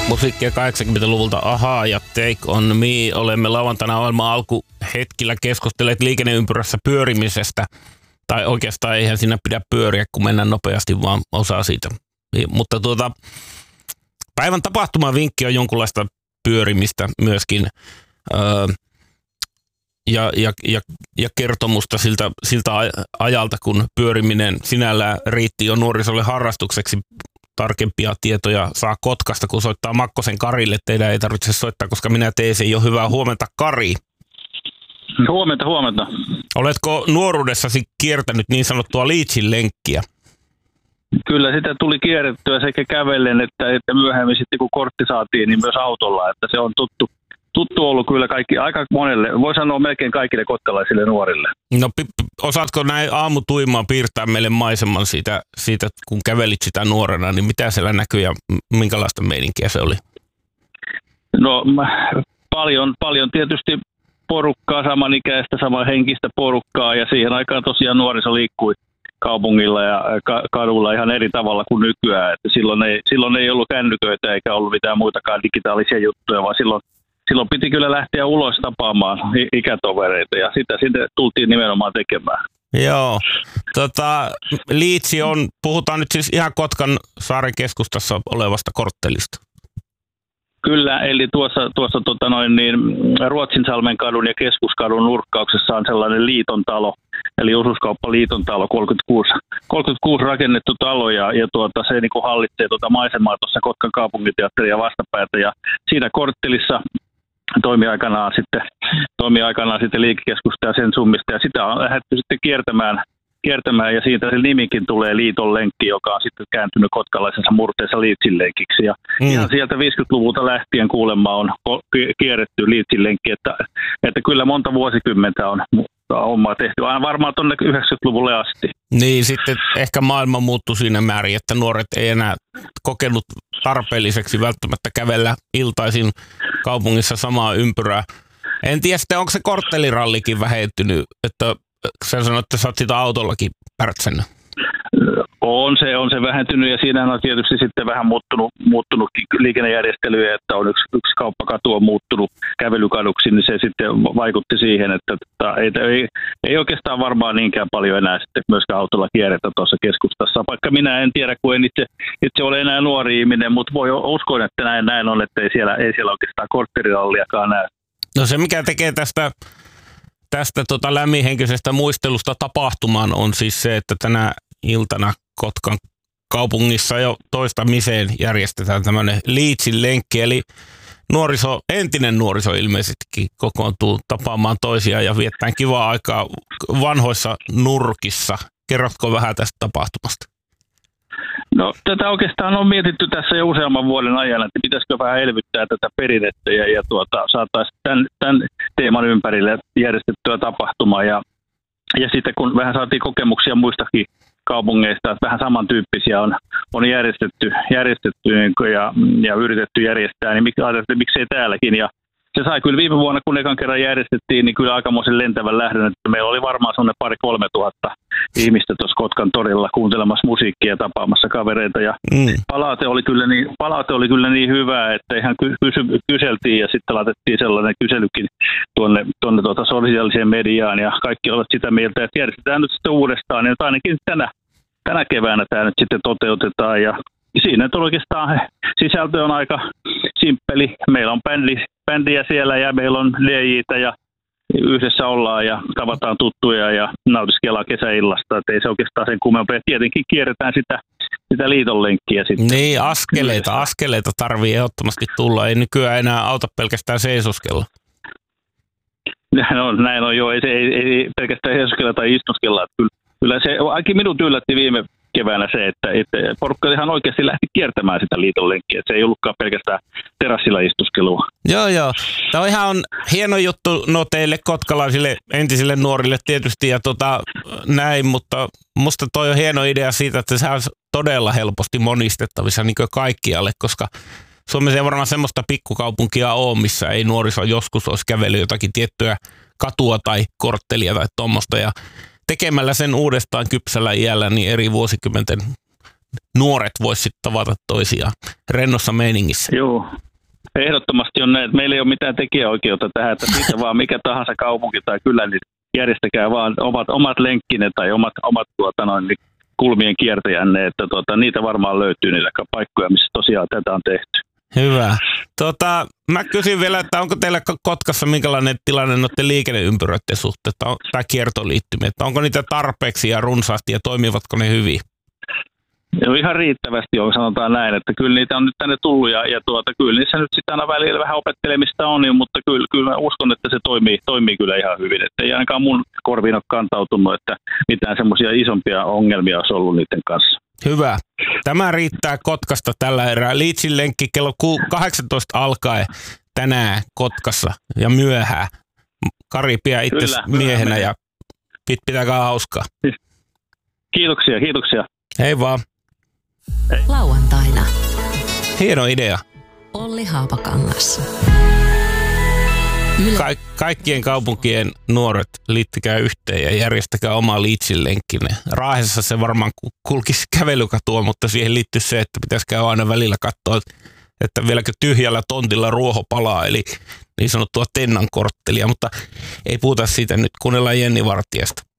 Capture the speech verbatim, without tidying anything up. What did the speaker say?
musiikkia kahdeksankymmentäluvulta Ahaa ja Take On Me. Olemme lauantaina ohjelman alkuhetkillä keskustelleet liikenneympyrässä pyörimisestä. Tai oikeastaan eihän siinä pidä pyöriä, kun mennään nopeasti, vaan osaa siitä. Mutta tuota, päivän tapahtumavinkki on jonkunlaista pyörimistä myöskin. Öö, ja, ja, ja, ja kertomusta siltä, siltä ajalta, kun pyöriminen sinällään riitti jo nuorisolle harrastukseksi. Tarkempia tietoja saa Kotkasta, kun soittaa Makkosen Karille. Teidän ei tarvitse soittaa, koska minä teen sen jo. Hyvää huomenta, Kari. Huomenta, huomenta. Oletko nuoruudessasi kiertänyt niin sanottua Leedsin lenkkiä? Kyllä sitä tuli kierrettyä sekä kävellen että, että myöhemmin sitten kun kortti saatiin, niin myös autolla. Että se on tuttu, tuttu ollut kyllä kaikki, aika monelle, voi sanoa melkein kaikille kotkalaisille nuorille. No osaatko näin aamutuimaan piirtää meille maiseman siitä, siitä, kun kävelit sitä nuorena, niin mitä siellä näkyy ja minkälaista meininkiä se oli? No paljon, paljon tietysti porukkaa, samanikäistä, samanhenkistä porukkaa ja siihen aikaan tosiaan nuoriso liikkui kaupungilla ja kadulla ihan eri tavalla kuin nykyään. Että silloin, ei, silloin ei ollut kännyköitä eikä ollut mitään muitakaan digitaalisia juttuja, vaan silloin, silloin piti kyllä lähteä ulos tapaamaan ikätovereita ja sitä sitten tultiin nimenomaan tekemään. Joo. Tota, Liitsi on, puhutaan nyt siis ihan Kotkan saaren keskustassa olevasta korttelista. Kyllä, eli tuossa, tuossa tota noin, niin Ruotsinsalmen kadun ja Keskuskadun nurkkauksessa on sellainen liiton talo, eli osuuskauppaliiton talo, kolmekymmentäkuusi, kolmekymmentäkuusi rakennettu talo, ja, ja tuota, se niin kuin hallitsee tuota maisemaa tuossa Kotkan kaupunginteatteria vastapäätä, ja siinä korttelissa toimi aikanaan sitten, toimi aikanaan sitten liikekeskusta ja sen summista, ja sitä on lähdetty sitten kiertämään, kiertämään, ja siitä se nimikin tulee Liiton lenkki, joka on sitten kääntynyt kotkalaisessa murteessa Liitsin lenkiksi. Ja mm. ihan sieltä viisikymmentäluvulta lähtien kuulemma on kierretty Liitsin lenkki, että, että kyllä monta vuosikymmentä on hommaa tehty, aina varmaan tuonne yhdeksänkymmentäluvulle asti. Niin, sitten ehkä maailma muuttui siinä määrin, että nuoret ei enää kokenut tarpeelliseksi välttämättä kävellä iltaisin kaupungissa samaa ympyrää. En tiedä sitten, onko se korttelirallikin vähentynyt, että sä sanoit, että sä oot sitä autollakin pärtsännyt. On se, on se vähentynyt ja siinähän on tietysti sitten vähän muuttunut, muuttunut liikennejärjestelyjä, että on yksi, yksi kauppakatu on muuttunut kävelykaduksi, niin se sitten vaikutti siihen, että, että ei, ei, ei oikeastaan varmaan niinkään paljon enää sitten myöskään autolla kierretä tuossa keskustassa. Vaikka minä en tiedä, kun en itse, itse ole enää nuori ihminen, mutta voi uskoa, että näin, näin on, että ei siellä, ei siellä oikeastaan kortteliralliakaan näy. No se, mikä tekee tästä Tästä tota lämminhenkisestä muistelusta tapahtumaan on siis se, että tänä iltana Kotkan kaupungissa jo toistamiseen järjestetään tämmöinen Leedsin lenkki, eli nuoriso, entinen nuoriso ilmeisestikin kokoontuu tapaamaan toisiaan ja viettää kivaa aikaa vanhoissa nurkissa. Kerrotko vähän tästä tapahtumasta? No tätä oikeastaan on mietitty tässä jo useamman vuoden ajan, että pitäisikö vähän elvyttää tätä perinnettä ja, ja tuota, saataisiin tämän, tämän teeman ympärille järjestettyä tapahtumaa. Ja, ja sitten kun vähän saatiin kokemuksia muistakin kaupungeista, että vähän samantyyppisiä on, on järjestetty, järjestetty ja, ja yritetty järjestää, niin miksi, ajateltiin, miksei täälläkin. Ja se sai kyllä viime vuonna, kun ekan kerran järjestettiin, niin kyllä aikamoisen lentävän lähdön, että meillä oli varmaan sellainen pari kolme tuhatta ihmistä tuossa Kotkan torilla kuuntelemassa musiikkia ja tapaamassa kavereita. Ja mm. palaute, oli kyllä niin, palaute oli kyllä niin hyvää, että ihan kysy, kyseltiin ja sitten laitettiin sellainen kyselykin tuonne, tuonne tuota sosiaaliseen mediaan ja kaikki olivat sitä mieltä, että järjestetään nyt sitten uudestaan, niin ainakin tänä, tänä keväänä tämä nyt sitten toteutetaan ja siinä oikeastaan sisältö on aika simppeli. Meillä on bändi, bändiä siellä ja meillä on D J:tä ja yhdessä ollaan ja tavataan tuttuja ja nautiskellaan kesäillasta. Et ei se oikeastaan sen kummempaa. Tietenkin kierretään sitä, sitä liiton lenkkiä sitten. Niin, askeleita, askeleita tarvii ehdottomasti tulla. Ei nykyään enää auta pelkästään seisoskella. Näin on, näin on joo. Ei, ei, ei pelkästään seisoskella tai istuskella. Kyllä, kyllä se ainakin minut yllätti viime keväänä se, että, että porukka ihan oikeasti lähti kiertämään sitä liiton lenkkiä. Se ei ollutkaan pelkästään terassilla istuskelua. Joo, joo. Tämä on ihan hieno juttu no teille kotkalaisille entisille nuorille tietysti ja tota, näin, mutta musta toi on hieno idea siitä, että se on todella helposti monistettavissa niin kuin kaikkialle, koska Suomessa ei varmaan semmoista pikkukaupunkia ole, missä ei nuoriso joskus olisi kävellyt jotakin tiettyä katua tai korttelia tai tuommoista ja tekemällä sen uudestaan kypsällä iällä niin eri vuosikymmenten nuoret vois sitten tavata toisiaan rennossa meiningissä. Joo. Ehdottomasti on näin, että meillä ei ole mitään tekijäoikeutta tähän, että siitä vaan mikä tahansa kaupunki tai kylä, niin järjestäkää vaan omat, omat lenkkine tai omat, omat tuota noin, niin kulmien kiertäjänne, että tuota, niitä varmaan löytyy niitä paikkoja, missä tosiaan tätä on tehty. Hyvä. Tota, mä kysyn vielä, että onko teillä Kotkassa minkälainen tilanne noiden liikenneympyröiden suhteen tai kiertoliittymien, että onko niitä tarpeeksi ja runsaasti ja toimivatko ne hyvin? Joo, ihan riittävästi on, sanotaan näin, että kyllä niitä on nyt tänne tullut ja, ja tuota, kyllä niissä nyt sitten aina välillä vähän opettelemista on, niin, mutta kyllä, kyllä mä uskon, että se toimii, toimii kyllä ihan hyvin. Että ei ainakaan mun korviin ole kantautunut, että mitään semmoisia isompia ongelmia olisi ollut niiden kanssa. Hyvä. Tämä riittää Kotkasta tällä erää. Leedsin lenkki kello kahdeksantoista alkaen tänään Kotkassa ja myöhään. Kari pidä itse miehenä ja pitäkää hauskaa. Kiitoksia, kiitoksia. Hei vaan. Hei. Lauantaina. Hieno idea. Olli Haapakangas. Ka- kaikkien kaupunkien nuoret liittykää yhteen ja järjestäkää oma Leedsin lenkkinen. Raahessa se varmaan kulkisi kävelykatua, mutta siihen liittyy se, että pitäisi käydä aina välillä katsoa, että vieläkö tyhjällä tontilla ruoho palaa, eli niin sanottua tennankorttelia, mutta ei puhuta siitä nyt, kuunnellaan Jenni Vartiasta.